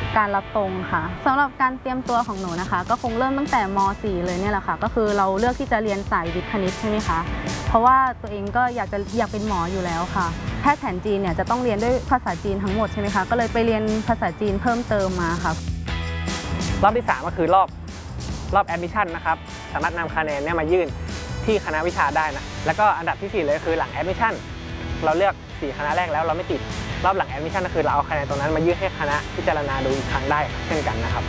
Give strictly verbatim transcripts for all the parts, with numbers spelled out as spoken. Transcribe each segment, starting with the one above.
การรับตรงค่ะสำหรับการเตรียมตัวของหนูนะคะก็คงเริ่มตั้งแต่ม สี่ เลยเนี่ยแหละค่ะก็คือเราเลือกที่จะเรียนสายวิทย์คณิตใช่ไหมคะเพราะว่าตัวเองก็อยากจะอยากเป็นหมออยู่แล้วค่ะแพทย์แผนจีนเนี่ยจะต้องเรียนด้วยภาษาจีนทั้งหมดใช่ไหมคะก็เลยไปเรียนภาษาจีนเพิ่มเติมมาค่ะรอบที่สามก็คือรอบรอบแอดมิชชั่นนะครับสามารถนำคะแนนเนี่ยมายื่นที่คณะวิชาได้นะแล้วก็อันดับที่สี่เลยคือหลังแอดมิชชั่นเราเลือกสี่คณะแรกแล้วเราไม่ติดรอบหลังแอดมิชชั่นก็คือเราเอาคะแนนตรงนั้นมายื่นให้คณะพิจารณาดูอีกครั้งได้เช่นกันนะครับ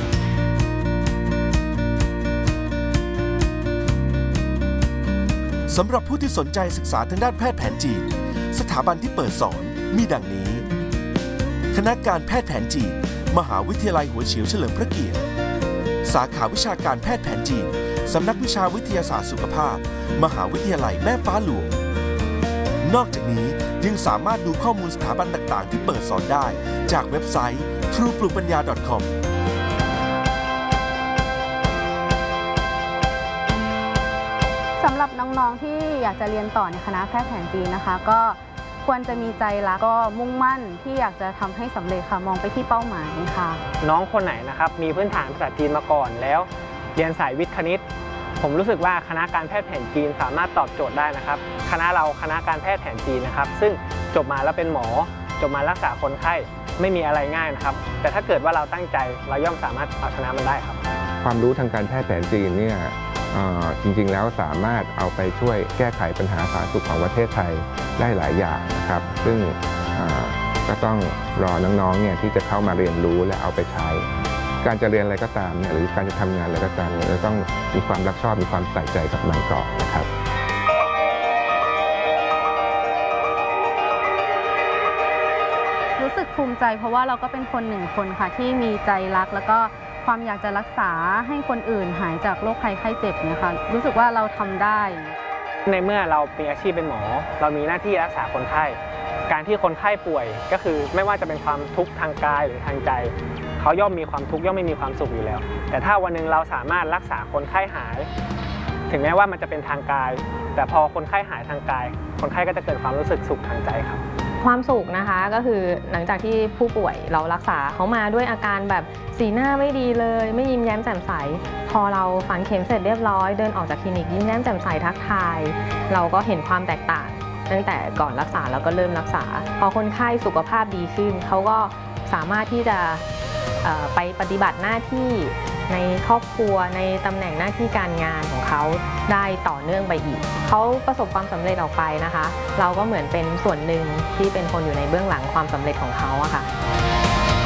สำหรับผู้ที่สนใจศึกษาทางด้านแพทย์แผนจีนสถาบันที่เปิดสอนมีดังนี้คณะการแพทย์แผนจีนมหาวิทยาลัยหัวเฉียวเฉลิมพระเกียรติสาขาวิชาการแพทย์แผนจีนสำนักวิชาวิทยาศาสตร์สุขภาพมหาวิทยาลัยแม่ฟ้าหลวงนอกจากนี้ยังสามารถดูข้อมูลสถาบันต่างๆที่เปิดสอนได้จากเว็บไซต์ ทรู ปลูกปัญญา ดอท คอมสำหรับน้องๆที่อยากจะเรียนต่อในคณะแพทย์แผนจีนนะคะก็ควรจะมีใจรักก็มุ่งมั่นที่อยากจะทำให้สำเร็จค่ะมองไปที่เป้าหมายค่ะน้องคนไหนนะครับมีพื้นฐานภาษาจีนมาก่อนแล้วเรียนสายวิทย์คณิตผมรู้สึกว่าคณะการแพทย์แผนจีนสามารถตอบโจทย์ได้นะครับคณะเราคณะการแพทย์แผนจีนนะครับซึ่งจบมาแล้วเป็นหมอจบมารักษาคนไข้ไม่มีอะไรง่ายนะครับแต่ถ้าเกิดว่าเราตั้งใจเราย่อมสามารถเอาชนะมันได้ครับความรู้ทางการแพทย์แผนจีนเนี่ยจริงๆแล้วสามารถเอาไปช่วยแก้ไขปัญหาสาธารณสุขของประเทศไทยได้หลายอย่างนะครับซึ่งก็ต้องรอน้องๆเนี่ยที่จะเข้ามาเรียนรู้และเอาไปใช้การจะเรียนอะไรก็ตามเนี่ยหรือการจะทำงานอะไรก็ตามเนี่ยเราต้องมีความรักชอบมีความใส่ใจกับมันก่อนนะครับรู้สึกภูมิใจเพราะว่าเราก็เป็นคนหนึ่งคนค่ะที่มีใจรักแล้วก็ความอยากจะรักษาให้คนอื่นหายจากโรคภัยไข้เจ็บเนี่ยค่ะรู้สึกว่าเราทำได้ในเมื่อเรามีอาชีพเป็นหมอเรามีหน้าที่รักษาคนไข้การที่คนไข้ป่วยก็คือไม่ว่าจะเป็นความทุกข์ทางกายหรือทางใจเขาย่อมมีความทุกข์ย่อมไม่มีความสุขอยู่แล้วแต่ถ้าวันหนึ่งเราสามารถรักษาคนไข้หายถึงแม้ว่ามันจะเป็นทางกายแต่พอคนไข้หายทางกายคนไข้ก็จะเกิดความรู้สึกสุขทางใจครับความสุขนะคะก็คือหลังจากที่ผู้ป่วยเรารักษาเขามาด้วยอาการแบบสีหน้าไม่ดีเลยไม่ยิ้มแย้มแจ่มใสพอเราฝังเข็มเสร็จเรียบร้อยเดินออกจากคลินิกยิ้มแย้มแจ่มใสทักทายเราก็เห็นความแตกต่างตั้งแต่ก่อนรักษาแล้วก็เริ่มรักษาพอคนไข้สุขภาพดีขึ้นเขาก็สามารถที่จะไปปฏิบัติหน้าที่ในครอบครัวในตำแหน่งหน้าที่การงานของเขาได้ต่อเนื่องไปอีกเขาประสบความสำเร็จออกไปนะคะเราก็เหมือนเป็นส่วนหนึ่งที่เป็นคนอยู่ในเบื้องหลังความสำเร็จของเขาอะค่ะ